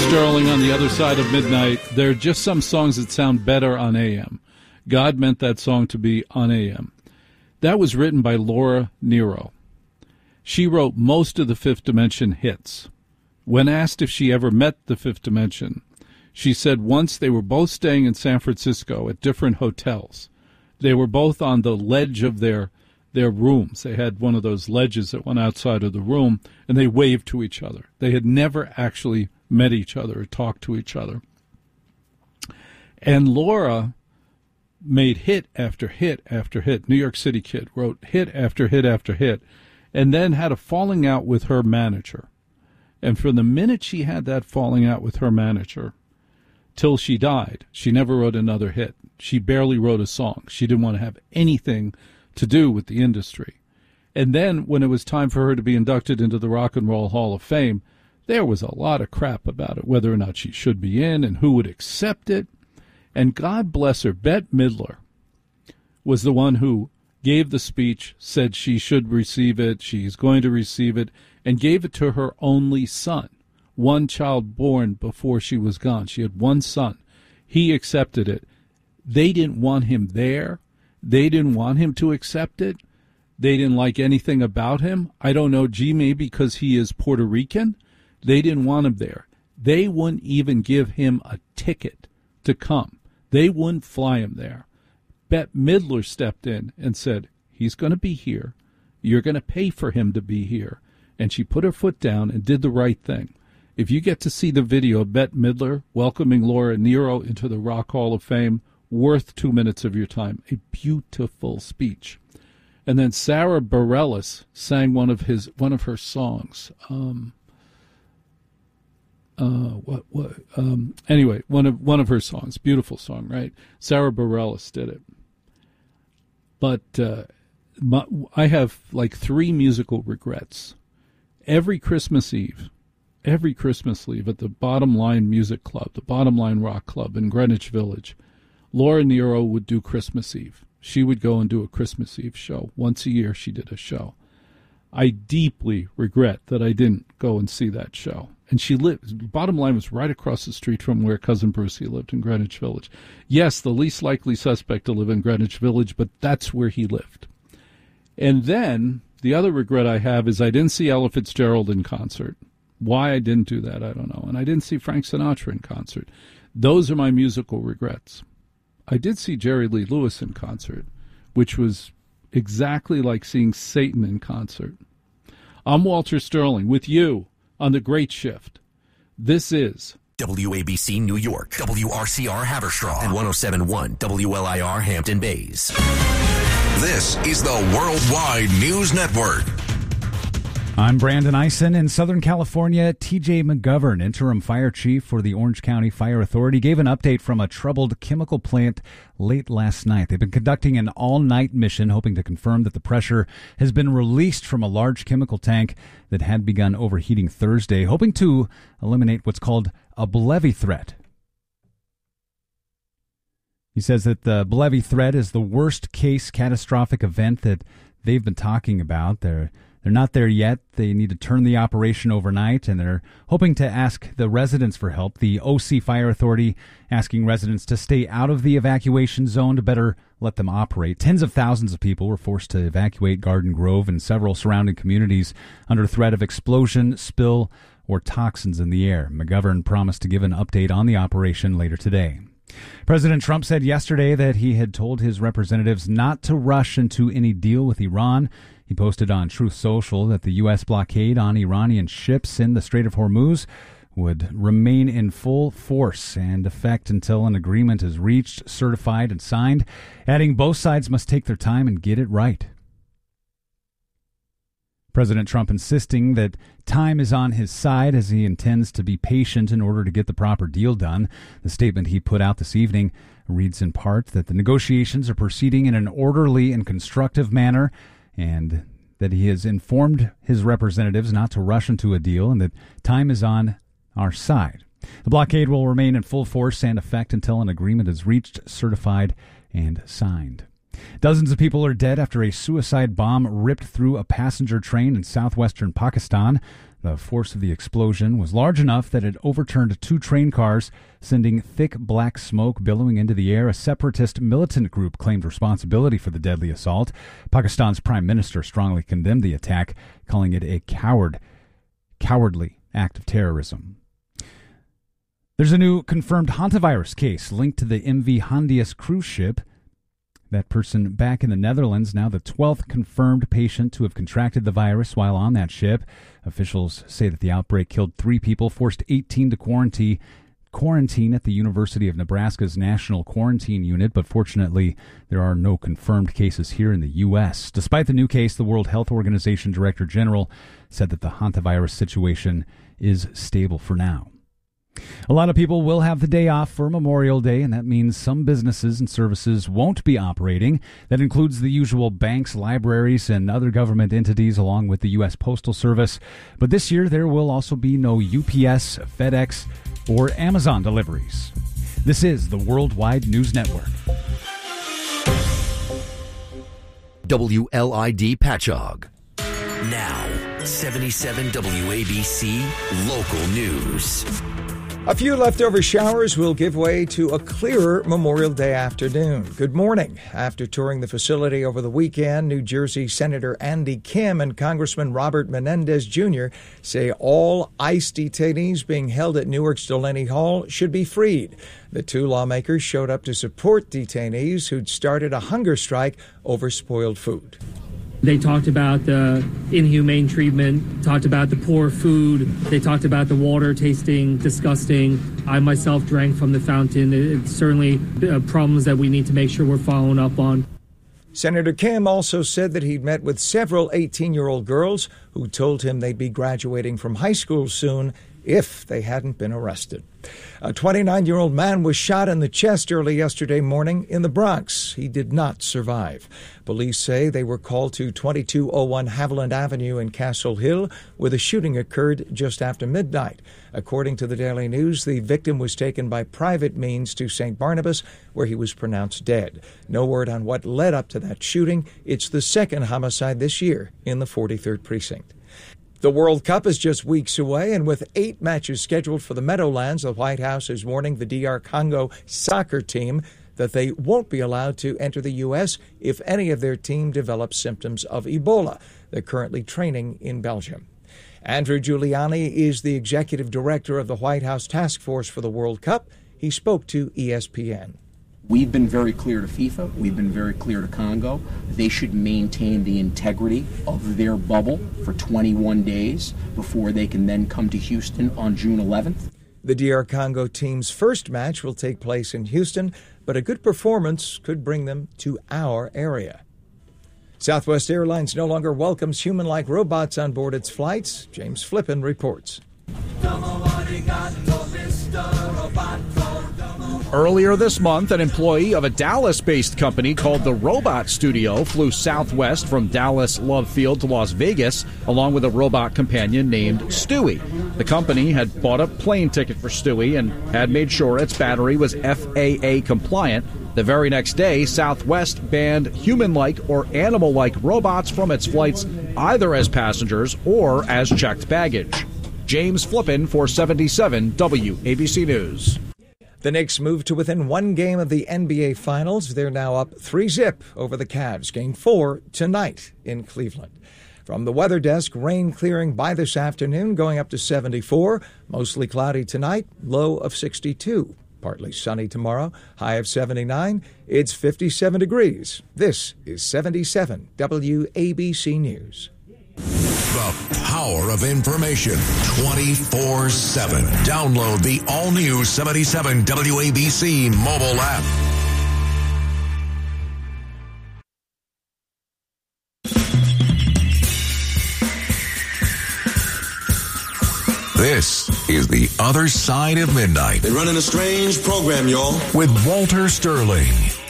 Sterling on the other side of midnight. There are just some songs that sound better on AM. God meant that song to be on AM. That was written by Laura Nyro. She wrote most of the Fifth Dimension hits. When asked if she ever met the Fifth Dimension, she said once they were both staying in San Francisco at different hotels. They were both on the ledge of their rooms. They had one of those ledges that went outside of the room, and they waved to each other. They had never actually met each other or talked to each other. And Laura made hit after hit after hit. New York City Kid wrote hit after hit after hit, and then had a falling out with her manager. And from the minute she had that falling out with her manager till she died, she never wrote another hit. She barely wrote a song. She didn't want to have anything to do with the industry. And then when it was time for her to be inducted into the Rock and Roll Hall of Fame, there was a lot of crap about it, whether or not she should be in and who would accept it. And God bless her, Bette Midler was the one who gave the speech, said she should receive it, she's going to receive it, and gave it to her only son, one child born before she was gone. She had one son. He accepted it. They didn't want him there. They didn't want him to accept it. They didn't like anything about him. I don't know, maybe because he is Puerto Rican. They didn't want him there. They wouldn't even give him a ticket to come. They wouldn't fly him there. Bette Midler stepped in and said, he's going to be here. You're going to pay for him to be here. And she put her foot down and did the right thing. If you get to see the video of Bette Midler welcoming Laura Nyro into the Rock Hall of Fame, worth 2 minutes of your time. A beautiful speech. And then Sarah Bareilles sang one of her songs. Anyway, one of her songs. Beautiful song, right? Sarah Bareilles did it. But I have like 3 musical regrets. Every Christmas Eve at the Bottom Line Music Club, the Bottom Line Rock Club in Greenwich Village, Laura Nyro would do Christmas Eve. She would go and do a Christmas Eve show. Once a year she did a show. I deeply regret that I didn't go and see that show. And she lived, Bottom Line was right across the street from where Cousin Brucey lived in Greenwich Village. Yes, the least likely suspect to live in Greenwich Village, but that's where he lived. And then the other regret I have is I didn't see Ella Fitzgerald in concert. Why I didn't do that, I don't know. And I didn't see Frank Sinatra in concert. Those are my musical regrets. I did see Jerry Lee Lewis in concert, which was exactly like seeing Satan in concert. I'm Walter Sterling with you on The Great Shift. This is WABC New York, WRCR Haverstraw, and 107.1 WLIR Hampton Bays. This is the Worldwide News Network. I'm Brandon Eisen. In Southern California. TJ McGovern, interim fire chief for the Orange County Fire Authority, gave an update from a troubled chemical plant late last night. They've been conducting an all-night mission, hoping to confirm that the pressure has been released from a large chemical tank that had begun overheating Thursday, hoping to eliminate what's called a BLEVE threat. He says that the BLEVE threat is the worst-case catastrophic event that they've been talking about. They're not there yet. They need to turn the operation overnight, and they're hoping to ask the residents for help. The OC Fire Authority asking residents to stay out of the evacuation zone to better let them operate. Tens of thousands of people were forced to evacuate Garden Grove and several surrounding communities under threat of explosion, spill, or toxins in the air. McGovern promised to give an update on the operation later today. President Trump said yesterday that he had told his representatives not to rush into any deal with Iran. He posted on Truth Social that the U.S. blockade on Iranian ships in the Strait of Hormuz would remain in full force and effect until an agreement is reached, certified, and signed, adding both sides must take their time and get it right. President Trump insisting that time is on his side as he intends to be patient in order to get the proper deal done. The statement he put out this evening reads in part that the negotiations are proceeding in an orderly and constructive manner, and that he has informed his representatives not to rush into a deal and that time is on our side. The blockade will remain in full force and effect until an agreement is reached, certified, and signed. Dozens of people are dead after a suicide bomb ripped through a passenger train in southwestern Pakistan. The force of the explosion was large enough that it overturned 2 train cars, sending thick black smoke billowing into the air. A separatist militant group claimed responsibility for the deadly assault. Pakistan's prime minister strongly condemned the attack, calling it a cowardly act of terrorism. There's a new confirmed hantavirus case linked to the MV Hondius cruise ship. That person back in the Netherlands, now the 12th confirmed patient to have contracted the virus while on that ship. Officials say that the outbreak killed 3 people, forced 18 to quarantine at the University of Nebraska's National Quarantine Unit, but fortunately there are no confirmed cases here in the U.S. Despite the new case, the World Health Organization Director General said that the hantavirus situation is stable for now. A lot of people will have the day off for Memorial Day, and that means some businesses and services won't be operating. That includes the usual banks, libraries, and other government entities, along with the U.S. Postal Service. But this year, there will also be no UPS, FedEx, or Amazon deliveries. This is the Worldwide News Network. WLID Patchogue. Now, 77 WABC Local News. A few leftover showers will give way to a clearer Memorial Day afternoon. Good morning. After touring the facility over the weekend, New Jersey Senator Andy Kim and Congressman Robert Menendez Jr. say all ICE detainees being held at Newark's Delaney Hall should be freed. The 2 lawmakers showed up to support detainees who'd started a hunger strike over spoiled food. They talked about the inhumane treatment, talked about the poor food, they talked about the water tasting disgusting. I myself drank from the fountain. It's certainly problems that we need to make sure we're following up on. Senator Kim also said that he'd met with several 18-year-old girls who told him they'd be graduating from high school soon if they hadn't been arrested. A 29-year-old man was shot in the chest early yesterday morning in the Bronx. He did not survive. Police say they were called to 2201 Haviland Avenue in Castle Hill, where the shooting occurred just after midnight. According to the Daily News, the victim was taken by private means to St. Barnabas, where he was pronounced dead. No word on what led up to that shooting. It's the second homicide this year in the 43rd Precinct. The World Cup is just weeks away, and with 8 matches scheduled for the Meadowlands, the White House is warning the DR Congo soccer team that they won't be allowed to enter the U.S. if any of their team develops symptoms of Ebola. They're currently training in Belgium. Andrew Giuliani is the executive director of the White House Task Force for the World Cup. He spoke to ESPN. We've been very clear to FIFA. We've been very clear to Congo. They should maintain the integrity of their bubble for 21 days before they can then come to Houston on June 11th. The DR Congo team's first match will take place in Houston, but a good performance could bring them to our area. Southwest Airlines no longer welcomes human-like robots on board its flights. James Flippin reports. Earlier this month, an employee of a Dallas-based company called the Robot Studio flew Southwest from Dallas Love Field to Las Vegas, along with a robot companion named Stewie. The company had bought a plane ticket for Stewie and had made sure its battery was FAA compliant. The very next day, Southwest banned human-like or animal-like robots from its flights, either as passengers or as checked baggage. James Flippin for 77 WABC News. The Knicks moved to within 1 game of the NBA Finals. They're now up 3-0 over the Cavs. Game 4 tonight in Cleveland. From the weather desk, rain clearing by this afternoon, going up to 74. Mostly cloudy tonight, low of 62. Partly sunny tomorrow, high of 79. It's 57 degrees. This is 77 WABC News. The power of information 24/7. Download the all-new 77 WABC mobile app. This is The Other Side of Midnight. They're running a strange program, y'all. With Walter Sterling.